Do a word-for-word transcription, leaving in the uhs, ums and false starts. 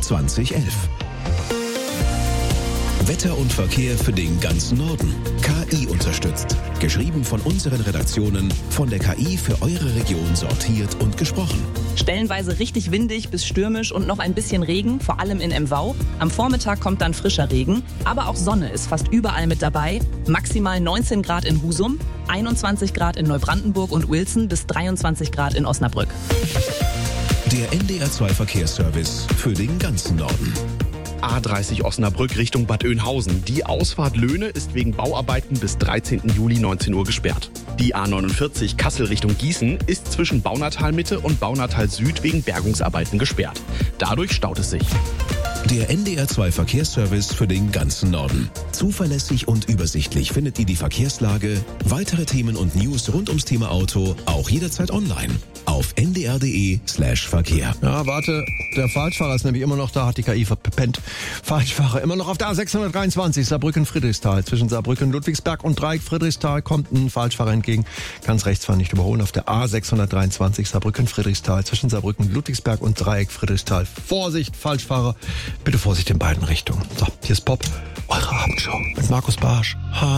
zwanzig elf. Wetter und Verkehr für den ganzen Norden. K I unterstützt. Geschrieben von unseren Redaktionen, von der K I für eure Region sortiert und gesprochen. Stellenweise richtig windig bis stürmisch und noch ein bisschen Regen, vor allem in M V. Am Vormittag kommt dann frischer Regen, aber auch Sonne ist fast überall mit dabei. Maximal neunzehn Grad in Husum, einundzwanzig Grad in Neubrandenburg und Uelzen bis dreiundzwanzig Grad in Osnabrück. Der N D R zwei Verkehrsservice für den ganzen Norden. A dreißig Osnabrück Richtung Bad Oeynhausen. Die Ausfahrt Löhne ist wegen Bauarbeiten bis dreizehnten Juli neunzehn Uhr gesperrt. Die A neunundvierzig Kassel Richtung Gießen ist zwischen Baunatal Mitte und Baunatal Süd wegen Bergungsarbeiten gesperrt. Dadurch staut es sich. Der N D R zwei Verkehrsservice für den ganzen Norden. Zuverlässig und übersichtlich findet ihr die Verkehrslage, weitere Themen und News rund ums Thema Auto auch jederzeit online auf n d r punkt d e slash Verkehr. Ja, warte, der Falschfahrer ist nämlich immer noch da, hat die K I verpennt. Falschfahrer immer noch auf der A sechshundertdreiundzwanzig Saarbrücken-Friedrichsthal. Zwischen Saarbrücken, Ludwigsberg und Dreieck Friedrichsthal kommt ein Falschfahrer entgegen. Kann es rechtsfahren nicht überholen. Auf der A sechshundertdreiundzwanzig Saarbrücken-Friedrichsthal. Zwischen Saarbrücken, Ludwigsberg und Dreieck Friedrichsthal. Vorsicht, Falschfahrer. Bitte Vorsicht in beiden Richtungen. So, hier ist Pop, eure Abendshow mit Markus Barsch. Hi.